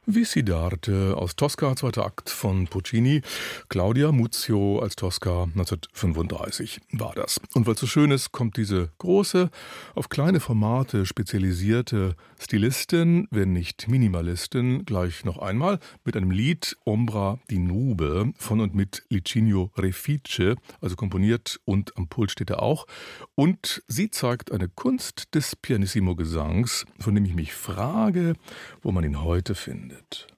Visidarte aus Tosca, zweiter Akt von Puccini. Claudia Muzio als Tosca 1935 war das. Und weil es so schön ist, kommt diese große, auf kleine Formate spezialisierte Stilistin, wenn nicht Minimalistin, gleich noch einmal mit einem Lied Ombra di Nube von und mit Licinio Refice, also komponiert und am Pult steht er auch. Und sie zeigt eine Kunst des Pianissimo-Gesangs, von dem ich mich frage, wo man ihn heute findet.